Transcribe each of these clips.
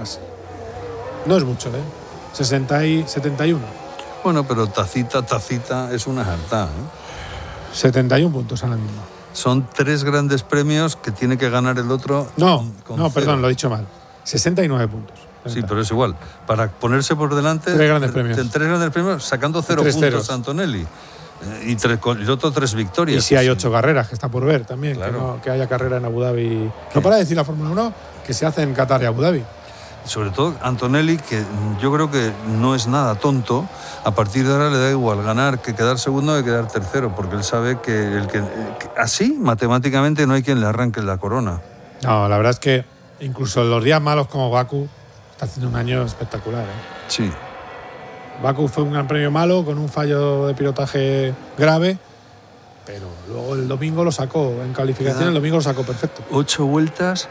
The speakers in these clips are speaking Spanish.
casi. No es mucho, 71. Bueno, pero tacita es una jartá, 71 puntos ahora mismo. Son 3 grandes premios que tiene que ganar el otro. No, con perdón, lo he dicho mal. 69 puntos. Sí, pero es igual. Para ponerse por delante... 3 grandes premios. 3 grandes premios, sacando 0 puntos ceros. Antonelli. Y el otro 3 victorias. Y si hay 8 carreras, que está por ver también. Claro. Que haya carrera en Abu Dhabi. No para decir la Fórmula 1 que se hace en Qatar y Abu Dhabi. Sobre todo Antonelli, que yo creo que no es nada tonto. A partir de ahora le da igual ganar que quedar segundo que quedar tercero, porque él sabe que así, matemáticamente, no hay quien le arranque la corona. No, la verdad es que incluso en los días malos como Bakú está haciendo un año espectacular. Sí. Bakú fue un gran premio malo con un fallo de pilotaje grave, pero luego el domingo lo sacó en calificación, el domingo lo sacó perfecto. 8 vueltas.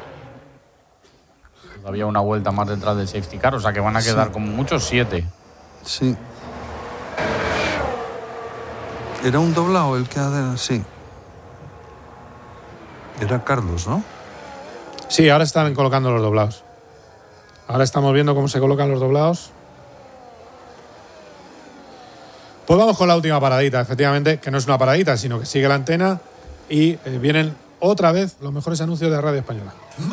Había una vuelta más detrás del safety car, o sea que van a quedar como muchos 7. Sí. ¿Era un doblado el que ha... Sí. Era Carlos, ¿no? Sí, ahora están colocando los doblados. Ahora estamos viendo cómo se colocan los doblados. Pues vamos con la última paradita, efectivamente, que no es una paradita, sino que sigue la antena y vienen otra vez los mejores anuncios de Radio Española.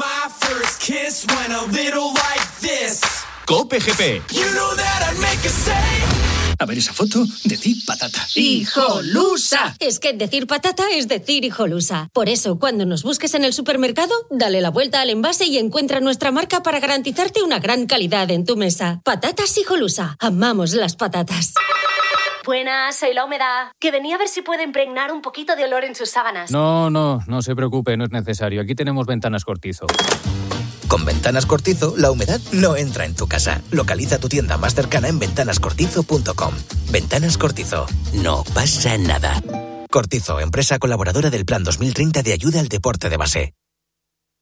COPE GP. A ver esa foto, decir patata. ¡Hijolusa! Es que decir patata es decir hijolusa. Por eso, cuando nos busques en el supermercado, dale la vuelta al envase y encuentra nuestra marca para garantizarte una gran calidad en tu mesa. Patatas Hijolusa. Amamos las patatas. Buenas, soy La Humedad. Que venía a ver si puede impregnar un poquito de olor en sus sábanas. No se preocupe, no es necesario. Aquí tenemos Ventanas Cortizo. Con Ventanas Cortizo, la humedad no entra en tu casa. Localiza tu tienda más cercana en ventanascortizo.com. Ventanas Cortizo. No pasa nada. Cortizo, empresa colaboradora del Plan 2030 de ayuda al deporte de base.